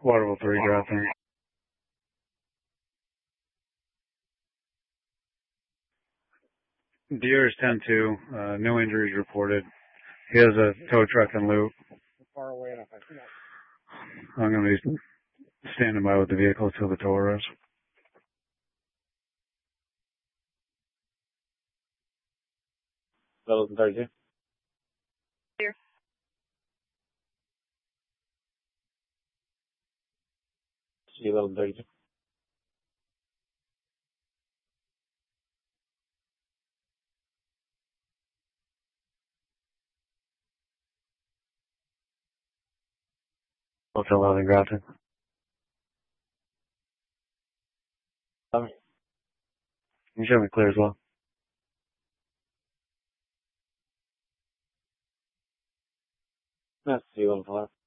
Waterville 3 drafting. Deers 10-2, no injuries reported. He has a tow truck and loop. Far away enough. I'm going to be standing by with the vehicle until the tow arrives. Littleton 32. Here. See Littleton 32. Hotel 11 Grafton. Tell me. You show me clear as well. That's see Littleton 5.